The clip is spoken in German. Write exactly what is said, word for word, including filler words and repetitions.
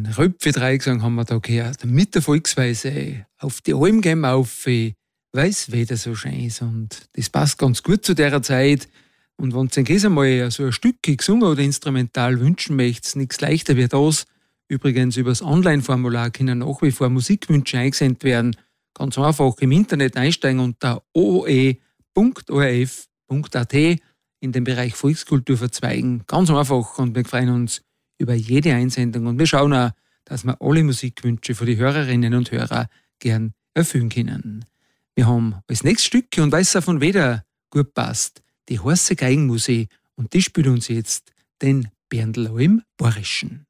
Röpfe-Dreiecksang haben wir da gehört. Mit der Volksweise auf die Alm gehen wir auf, weil's Wetter so schön ist. Und das passt ganz gut zu der Zeit. Und wenn ihr euch einmal so ein Stück gesungen oder instrumental wünschen möchtet, nichts leichter wie das. Übrigens über das Online-Formular können nach wie vor Musikwünsche eingesendet werden. Ganz einfach im Internet einsteigen unter o o e punkt o r f punkt a t in den Bereich Volkskultur verzweigen. Ganz einfach, und wir freuen uns über jede Einsendung. Und wir schauen auch, dass wir alle Musikwünsche für die Hörerinnen und Hörer gern erfüllen können. Wir haben als nächstes Stück, und weil es auch von Weder gut passt, die Horse Geigenmusik, und die spielt uns jetzt den Berndl im Bayerischen.